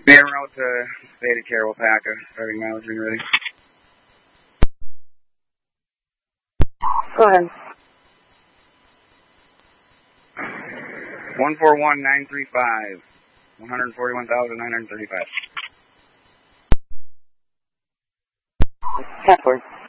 Be en route to State of Carolpaca, starting mileage when you're ready. Go ahead. 141935. 141,935. Password.